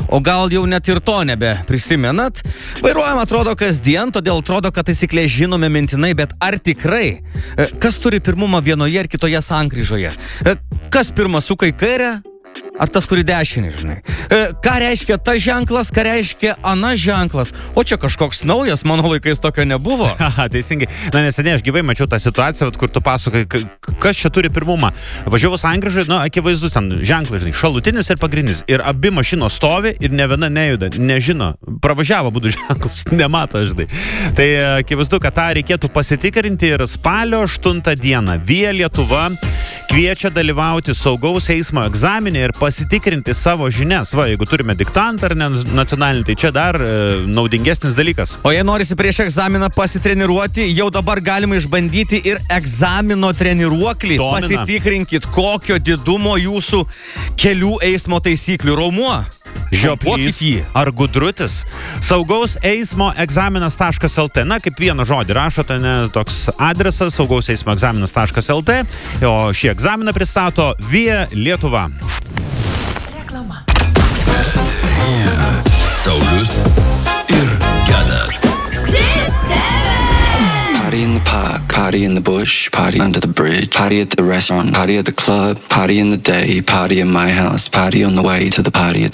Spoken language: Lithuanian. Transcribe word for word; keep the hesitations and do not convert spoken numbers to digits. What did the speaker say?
o gal jau net ir to nebe prisimenat? Vairuojam atrodo kasdien, todėl atrodo, kad taisyklės žinome mintinai, bet ar tikrai? Kas turi pirmumą vienoje ir kitoje sankryžoje? Kas pirmas suka į kairę? Ar tas, kuri dešinį, žinai? E, ką reiškia tas ženklas, ką reiškia anas ženklas? O čia kažkoks naujas, mano laikais tokio nebuvo. Aha, teisingai. Na, neseniai aš gyvai mačiau tą situaciją, kur tu pasakai, kas čia turi pirmumą. Važiavau sankryžoje, na, akivaizdu, ten ženklas, žinai, šalutinis ir pagrindinis. Ir abi mašinos stovi ir ne viena nejuda, nežino. Pravažiavo būdų ženklas, nemato, žinai. Tai akivaizdu, kad tą reikėtų pasitikrinti ir spalio aštuntą dieną Via Lietuva kviečia dalyvauti saugaus eismo egzaminė ir pasitikrinti savo žinias. Va, jeigu turime diktantą ar ne nacionalinį, tai čia dar e, naudingesnis dalykas. O jei norisi prieš egzaminą pasitreniruoti, jau dabar galima išbandyti ir egzamino treniruoklį. Domina. Pasitikrinkit, kokio didumo jūsų kelių eismo taisyklių raumuo. Žioplys ar gudrutis. Saugaus eismo egzaminas taškas lt. Na, kaip vieną žodį rašote, ne, toks adresas saugaus eismo egzaminas taškas lt. O šį egzaminą pristato Via Lietuva. Reklama. Saulius ir Gedas. Party in the park, party in the bush, party under the bridge, party at the restaurant, party at the club, party in the day, party in my house, party on the way to the party at